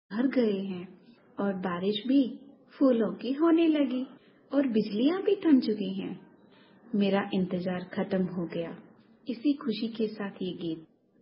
भर गए हैं और बारिश भी फूलों की होने लगी और बिजलियां भी थम चुकी हैं। मेरा इंतजार खत्म हो गया। इसी खुशी के साथ ये गीत